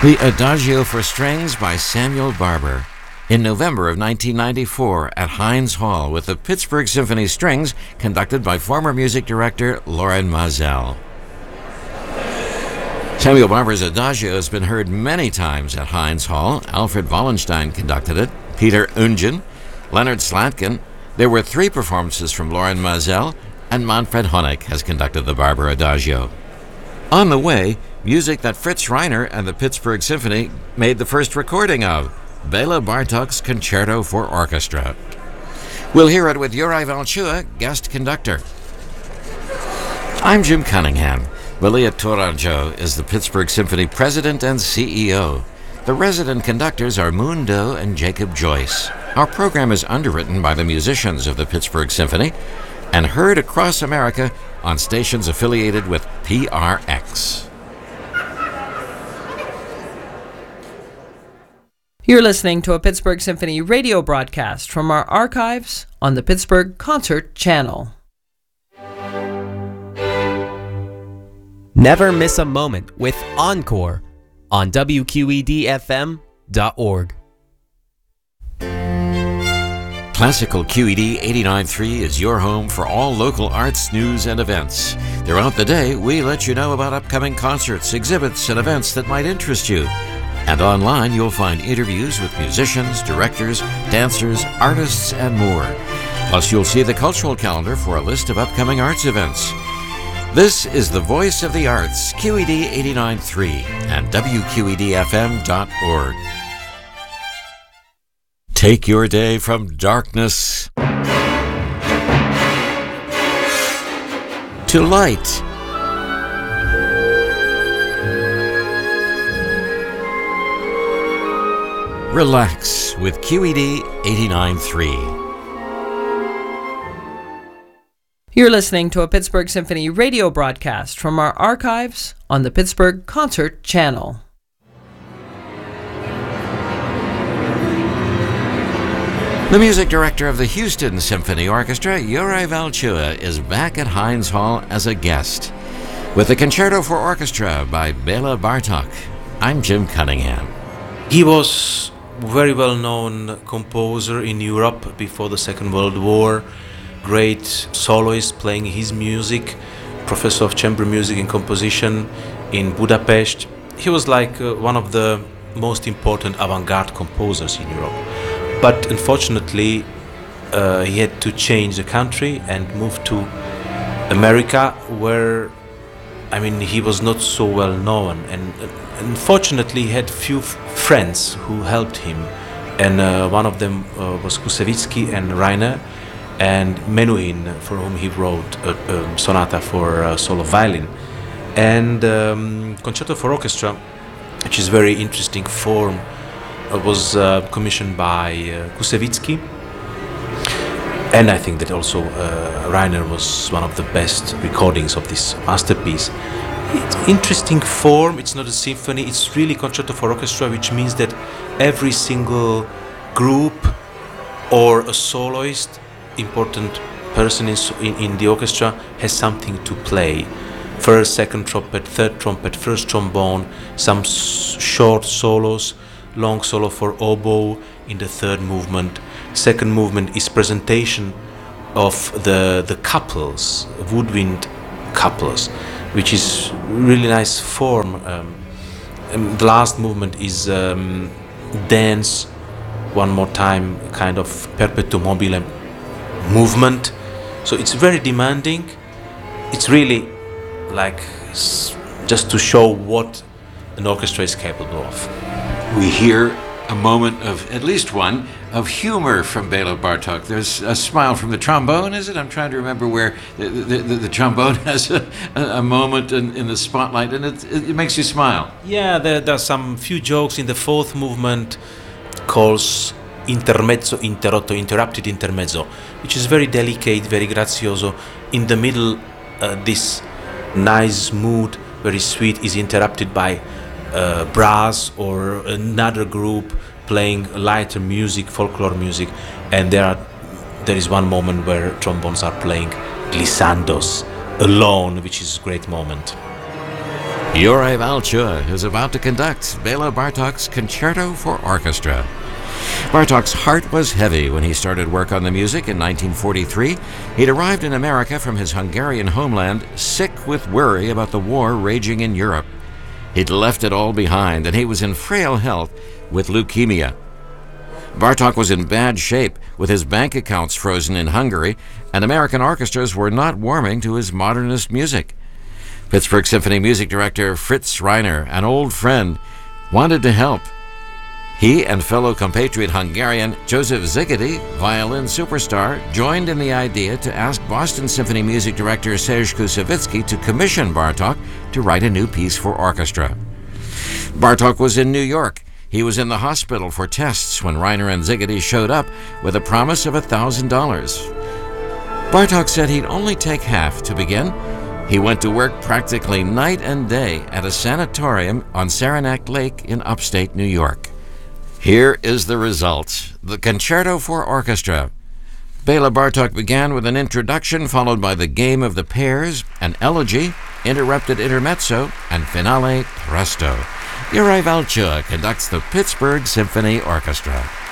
The Adagio for Strings by Samuel Barber. In November of 1994 at Heinz Hall with the Pittsburgh Symphony Strings, conducted by former music director Loren Maazel. Samuel Barber's Adagio has been heard many times at Heinz Hall. Alfred Wallenstein conducted it, Peter Ungen, Leonard Slatkin. There were 3 performances from Loren Maazel, and Manfred Honeck has conducted the Barber Adagio. On the way, music that Fritz Reiner and the Pittsburgh Symphony made the first recording of, Bela Bartok's Concerto for Orchestra. We'll hear it with Juraj Valchua, guest conductor. I'm Jim Cunningham. Valia Tourangeau is the Pittsburgh Symphony president and CEO. The resident conductors are Moon Doe and Jacob Joyce. Our program is underwritten by the musicians of the Pittsburgh Symphony and heard across America on stations affiliated with PRX. You're listening to a Pittsburgh Symphony radio broadcast from our archives on the Pittsburgh Concert Channel. Never miss a moment with Encore on WQED-FM.org. Classical QED 89.3 is your home for all local arts, news, and events. Throughout the day, we let you know about upcoming concerts, exhibits, and events that might interest you. And online, you'll find interviews with musicians, directors, dancers, artists, and more. Plus, you'll see the cultural calendar for a list of upcoming arts events. This is the Voice of the Arts, QED 89.3 and WQEDFM.org. Take your day from darkness to light. Relax with QED 89.3. You're listening to a Pittsburgh Symphony radio broadcast from our archives on the Pittsburgh Concert Channel. The music director of the Houston Symphony Orchestra, Juraj Valchua, is back at Heinz Hall as a guest with the Concerto for Orchestra by Bela Bartok. I'm Jim Cunningham. He was a very well-known composer in Europe before the Second World War, great soloist playing his music, professor of chamber music and composition in Budapest. He was like one of the most important avant-garde composers in Europe. But unfortunately, he had to change the country and move to America, where, he was not so well known. And unfortunately, he had few friends who helped him. And one of them was Kusevitsky and Reiner and Menuhin, for whom he wrote a sonata for solo violin. And Concerto for Orchestra, which is very interesting form, was commissioned by Kusevitsky, and I think that also Reiner was one of the best recordings of this masterpiece. It's interesting form. It's not a symphony, it's really Concerto for Orchestra, which means that every single group or a soloist, important person in the orchestra, has something to play. First, second trumpet, third trumpet, first trombone, some short solos, long solo for oboe in the third movement. Second movement is presentation of the couples, woodwind couples, which is really nice form. The last movement is dance, one more time, kind of perpetuum mobile movement. So it's very demanding. It's really like just to show what an orchestra is capable of. We hear a moment of, at least one, of humor from Bela Bartok. There's a smile from the trombone, is it? I'm trying to remember where the trombone has a moment in the spotlight, and it makes you smile. Yeah, there are some few jokes in the fourth movement, calls intermezzo, interrotto, interrupted intermezzo, which is very delicate, very grazioso. In the middle, this nice mood, very sweet, is interrupted by brass or another group playing lighter music, folklore music, and there is one moment where trombones are playing glissandos alone, which is a great moment. Juraj Valchua is about to conduct Bela Bartok's Concerto for Orchestra. Bartok's heart was heavy when he started work on the music in 1943. He'd arrived in America from his Hungarian homeland, sick with worry about the war raging in Europe. He'd left it all behind, and he was in frail health with leukemia. Bartok was in bad shape, with his bank accounts frozen in Hungary, and American orchestras were not warming to his modernist music. Pittsburgh Symphony music director Fritz Reiner, an old friend, wanted to help. He and fellow compatriot Hungarian Joseph Szigeti, violin superstar, joined in the idea to ask Boston Symphony music director Serge Koussevitzky to commission Bartok to write a new piece for orchestra. Bartok was in New York. He was in the hospital for tests when Reiner and Szigeti showed up with a promise of $1,000. Bartok said he'd only take half to begin. He went to work practically night and day at a sanatorium on Saranac Lake in upstate New York. Here is the result: the Concerto for Orchestra. Bela Bartok began with an introduction followed by the Game of the Pairs, an elegy, interrupted intermezzo, and finale presto. Juraj Valchua conducts the Pittsburgh Symphony Orchestra.